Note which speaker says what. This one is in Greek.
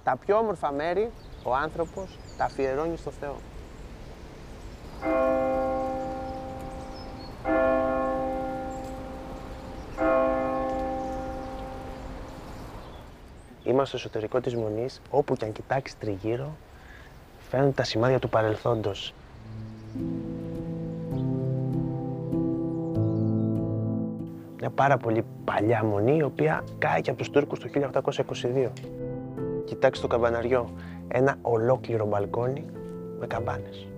Speaker 1: Τα πιο όμορφα μέρη ο άνθρωπος τα αφιερώνει στο Θεό. Είμαστε στο εσωτερικό της Μονής, όπου και αν κοιτάξεις τριγύρω, φαίνονται τα σημάδια του παρελθόντος. Μια πάρα πολύ παλιά μονή, η οποία κάηκε από τους Τούρκους το 1822. Κοιτάξτε το καμπαναριό, ένα ολόκληρο μπαλκόνι με καμπάνες.